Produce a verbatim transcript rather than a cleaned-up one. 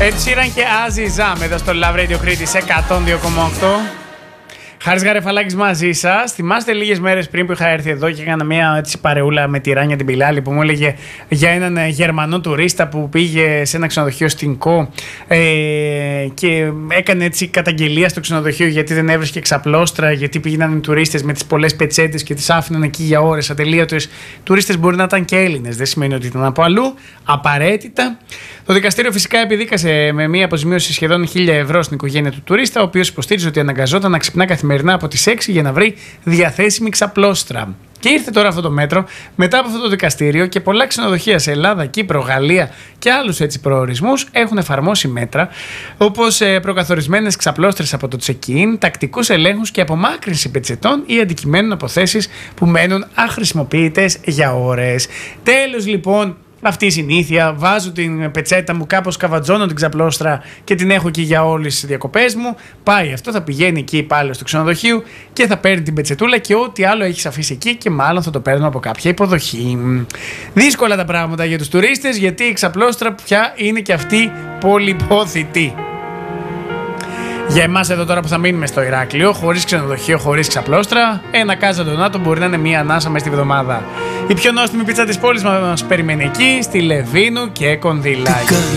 Ed Sheeran και Azizam εδώ στο Love Radio Κρήτης εκατόν δύο κόμμα οκτώ. Χάρης Γαρεφαλάκης μαζί σας. Θυμάστε λίγες μέρες πριν που είχα έρθει εδώ και έκανα μια έτσι παρεούλα με τη Ράνια την Πιλάλη που μου έλεγε για έναν Γερμανό τουρίστα που πήγε σε ένα ξενοδοχείο στην Κο ε, και έκανε έτσι καταγγελία στο ξενοδοχείο γιατί δεν έβρισκε ξαπλώστρα, γιατί πήγαιναν οι τουρίστες με τις πολλές πετσέτες και τις άφηναν εκεί για ώρες ατελείωτες. Τουρίστες μπορεί να ήταν και Έλληνες, δεν σημαίνει ότι ήταν από αλλού. Απαραίτητα. Το δικαστήριο φυσικά επιδίκασε με μια αποζημίωση σχεδόν χίλια ευρώ στην οικογένεια του τουρίστα, ο οποίος υποστήριζε ότι αναγκαζόταν να ξυπνά καθημερινά από τις έξι για να βρει διαθέσιμη ξαπλώστρα. Και ήρθε τώρα αυτό το μέτρο μετά από αυτό το δικαστήριο και πολλά ξενοδοχεία σε Ελλάδα, Κύπρο, Γαλλία και άλλους έτσι προορισμούς έχουν εφαρμόσει μέτρα όπως προκαθορισμένες ξαπλώστρες από το check-in, τακτικούς ελέγχους και απομάκρυνση πετσετών ή αντικειμένων από θέσεις που μένουν αχρησιμοποιητές για ώρες. Τέλος λοιπόν. Αυτή η συνήθεια, βάζω την πετσέτα μου, κάπως καβατζώνω την ξαπλώστρα και την έχω εκεί για όλες τις διακοπές μου. Πάει αυτό, θα πηγαίνει εκεί υπάλληλος του ξενοδοχείου και θα παίρνει την πετσετούλα και ό,τι άλλο έχεις αφήσει εκεί και μάλλον θα το παίρνω από κάποια υποδοχή. Δύσκολα τα πράγματα για τους τουρίστες γιατί η ξαπλώστρα πια είναι και αυτή πολυπόθητη. Για εμάς εδώ τώρα που θα μείνουμε στο Ηράκλειο, χωρίς ξενοδοχείο, χωρίς ξαπλώστρα, ένα κάζα ντονάτο μπορεί να είναι μία ανάσα μέσα στη βδομάδα. Η πιο νόστιμη πίτσα της πόλης μας περιμένει εκεί, στη Λεβίνου και Κονδυλάκη.